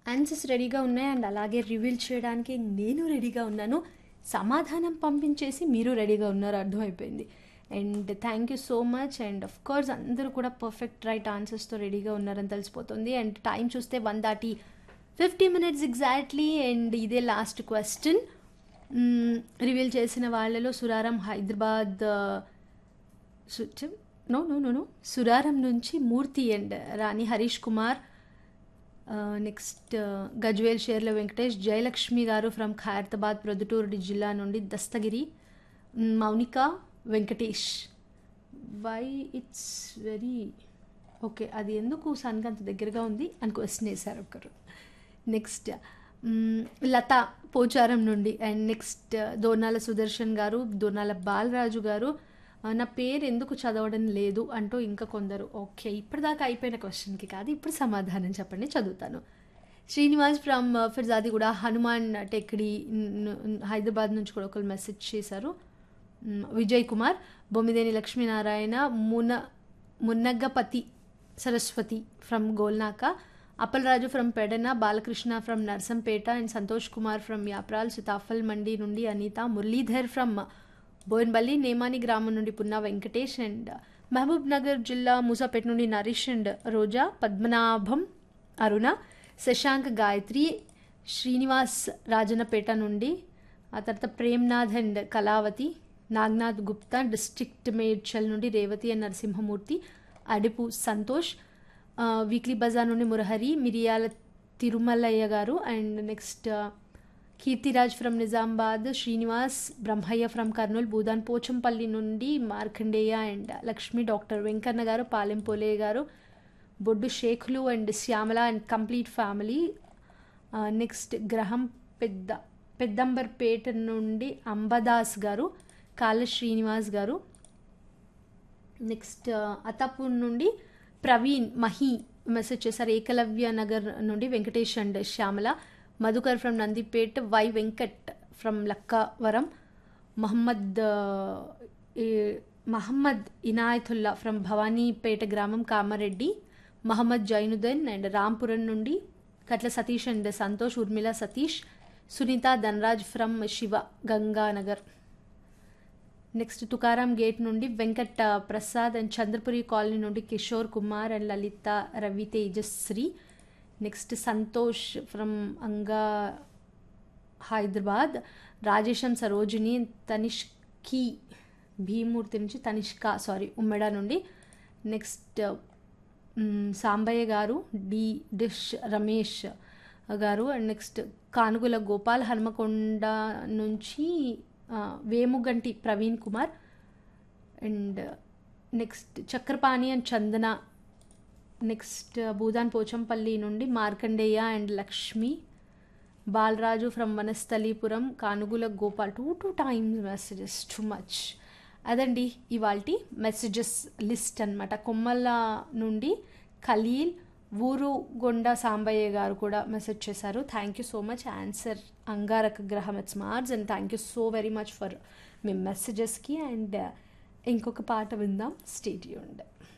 Answers రెడీగా ఉన్నాయి and అలాగే రివీల్ చేయడానికి నేను రెడీగా ఉన్నాను. సమాధానం పంపించేసి మీరు రెడీగా ఉన్నారు అర్థమైపోయింది. And thank you so much. And of course అందరూ కూడా పర్ఫెక్ట్ రైట్ ఆన్సర్స్తో రెడీగా ఉన్నారని తెలిసిపోతుంది. అండ్ టైం చూస్తే 1:50 ఎగ్జాక్ట్లీ. అండ్ ఇదే లాస్ట్ క్వశ్చన్. రివీల్ చేసిన వాళ్ళలో Suraram Hyderabad no no no no Suraram నుంచి మూర్తి and Rani Harish Kumar. Next Gajwel షేర్ల వెంకటేష్, జయలక్ష్మి గారు ఫ్రమ్ ఖైరతాబాద్ ప్రొద్దుటూరు జిల్లా నుండి, Dastagiri, Mounika, Venkatesh. Why it's very okay, అది ఎందుకు సన్కి అంత దగ్గరగా ఉంది అని క్వశ్చన్ వేశారు ఒకరు. నెక్స్ట్ లత పోచారం నుండి. అండ్ నెక్స్ట్ దోర్నాల సుదర్శన్ గారు, దోర్నాల బాలరాజు గారు, నా పేరు ఎందుకు చదవడం లేదు అంటూ ఇంకా కొందరు. ఓకే, ఇప్పటిదాకా అయిపోయిన క్వశ్చన్కి కాదు, ఇప్పుడు సమాధానం చెప్పండి, చదువుతాను. శ్రీనివాస్ ఫ్రమ్ ఫిర్జాది కూడా, హనుమాన్ టెక్డి హైదరాబాద్ నుంచి కూడా ఒకరు మెసేజ్ చేశారు. Vijay Kumar, Bommideni Lakshminarayana, మున్నగ్గపతి Saraswati from Golnaka, Appalaraju from Pedana, Balakrishna from Narsampet, and Santosh Kumar from Yapral, Sitaphal మండి నుండి అనిత, మురళీధర్ ఫ్రమ్ బోయిన్పల్లి, నేమాని గ్రామం నుండి పున్నా వెంకటేష్, అండ్ మహబూబ్ నగర్ జిల్లా మూసాపేట నుండి నరీష్ అండ్ రోజా, పద్మనాభం, అరుణ, శశాంక్, గాయత్రి, శ్రీనివాస్ రాజన్నపేట నుండి, ఆ తర్వాత ప్రేమ్నాథ్ అండ్ కళావతి, నాగ్నాథ్ గుప్తా డిస్ట్రిక్ట్ మేడ్చల్ నుండి, రేవతి అండ్ నరసింహమూర్తి, అడిపు సంతోష్, వీక్లీ బజార్ నుండి మురహరి, మిరియాల తిరుమలయ్య గారు, and next Keerthiraj from Nizamabad, Srinivas, Brahmaiah from Kurnool, Bhoodan Pochampally నుండి మార్కండేయ అండ్ లక్ష్మి, డాక్టర్ వెంకన్న గారు, పాలెంపోలే గారు, బొడ్డు షేఖ్లు and Shyamala and complete family. Next గ్రహం పెద్దంబర్పేట నుండి అంబదాస్ గారు, కాళ్ళ శ్రీనివాస్ గారు. నెక్స్ట్ అతాపూర్ నుండి ప్రవీణ్ మహి మెసేజ్ చేశారు. ఏకలవ్య నగర్ నుండి Venkatesh and Shyamala, Madhukar from Nandipet, why Venkat from Lakkavaram, Mohammed Inayatullah from Bhavanipeta గ్రామం కామారెడ్డి, మహమ్మద్ జైనుద్దీన్ అండ్ రాంపురం నుండి, కట్ల Satish and Santosh, Urmila Satish, Sunitha Dhanraj from Shiva Ganganagar. Next Tukaram gate నుండి వెంకట్ ప్రసాద్ అండ్ చంద్రపురి కాలనీ నుండి Kishore Kumar and Lalitha Ravi Tejasri. Next Santosh from అంగా Hyderabad, Rajesham Sarojini, తనిష్కి భీమూర్తి నుంచి, ఉమ్మెడ నుండి. నెక్స్ట్ సాంబయ్య గారు, డిష్ రమేష్ గారు, అండ్ నెక్స్ట్ కానుగుల గోపాల్, హనుమకొండ నుంచి Vemuganti Praveen Kumar, and next Chakrapani and Chandana. Next Bhoodan Pochampally నుండి Markandeya and Lakshmi, Balaraju from Vanasthalipuram, Kanugula Gopal. Two times messages, too much. అదండి ఇవాల్టి మెసేజెస్ లిస్ట్ అనమాట. కొమ్మల నుండి ఖలీల్, ఊరుగొండ సాంబయ్య గారు కూడా మెసేజ్ చేశారు. Thank you so much. Answer అంగారక గ్రహం, it's Mars. And thank you so very much for me మెసేజెస్కి. And ఇంకొక పాట విందాం, స్టే ట్యూన్డ్.